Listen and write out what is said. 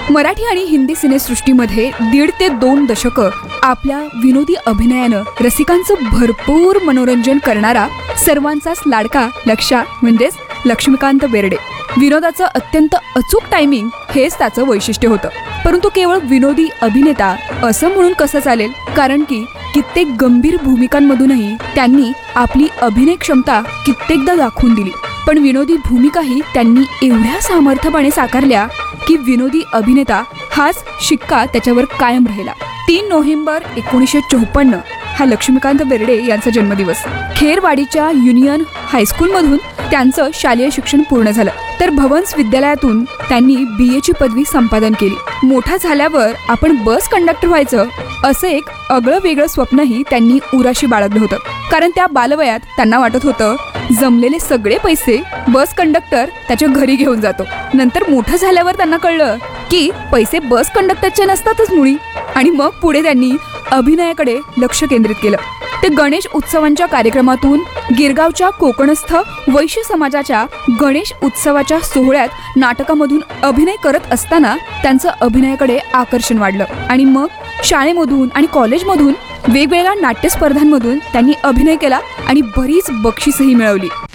मराठी आणि हिंदी सिनेसृष्टीमध्ये 1.5 ते 2 दशकं आपल्या विनोदी अभिनयानं रसिकांचं भरपूर मनोरंजन करणारा सर्वांचाच लाडका लक्षा म्हणजेच लक्ष्मीकांत बेर्डे. विनोदाचं अत्यंत अचूक टायमिंग हेच त्याचं वैशिष्ट्य होतं. परंतु केवळ विनोदी अभिनेता असं म्हणून कसं चालेल, कारण की कित्येक गंभीर भूमिकांमधूनही त्यांनी आपली अभिनय क्षमता कित्येकदा दाखवून दिली. पण विनोदी भूमिकाही त्यांनी एवढ्या सामर्थ्यपणे साकारल्या की विनोदी अभिनेता हाच शिक्का त्याच्यावर कायम राहिला. 3 नोव्हेंबर 1954 हा लक्ष्मीकांत बेर्डे यांचा जन्मदिवस. खेरवाडीच्या युनियन हायस्कूलमधून त्यांचं शालेय शिक्षण पूर्ण झालं. तर भवन्स विद्यालयातून त्यांनी BA ची पदवी संपादन केली. मोठा झाल्यावर आपण बस कंडक्टर व्हायचं असं एक आगळं वेगळं स्वप्नही त्यांनी उराशी बाळगलं होतं. कारण त्या बालवयात त्यांना वाटत होतं जमलेले सगळे पैसे बस कंडक्टर त्याच्या घरी घेऊन जातो. नंतर मोठं झाल्यावर त्यांना कळलं की पैसे बस कंडक्टरचे नसतातच मुळी. आणि मग पुढे त्यांनी अभिनयाकडे लक्ष केंद्रित केलं. ते गणेश उत्सवांच्या कार्यक्रमातून गिरगावच्या कोकणस्थ वैश्य समाजाच्या गणेश उत्सवाच्या सोहळ्यात नाटकामधून अभिनय करत असताना त्यांचं अभिनयाकडे आकर्षण वाढलं. आणि मग शाळेमधून आणि कॉलेजमधून वेगवेगळ्या नाट्य स्पर्धांमधून त्यांनी अभिनय केला आणि बरीच बक्षीसही मिळवली.